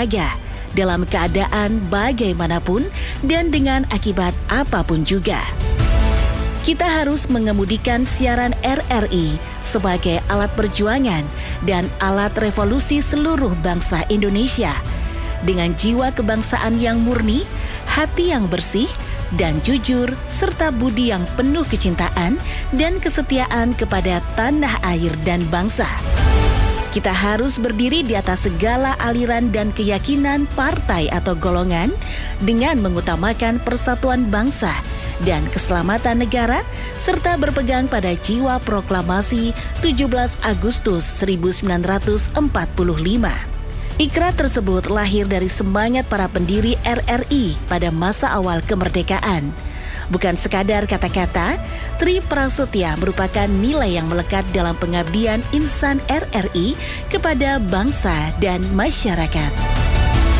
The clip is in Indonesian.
olahraga dalam keadaan bagaimanapun dan dengan akibat apapun juga. Kita harus mengemudikan siaran RRI sebagai alat perjuangan dan alat revolusi seluruh bangsa Indonesia dengan jiwa kebangsaan yang murni, hati yang bersih, dan jujur, serta budi yang penuh kecintaan dan kesetiaan kepada tanah air dan bangsa. Kita harus berdiri di atas segala aliran dan keyakinan partai atau golongan dengan mengutamakan persatuan bangsa dan keselamatan negara, serta berpegang pada jiwa proklamasi 17 Agustus 1945. Ikrar tersebut lahir dari semangat para pendiri RRI pada masa awal kemerdekaan. Bukan sekadar kata-kata, Tri Prasetya merupakan nilai yang melekat dalam pengabdian insan RRI kepada bangsa dan masyarakat.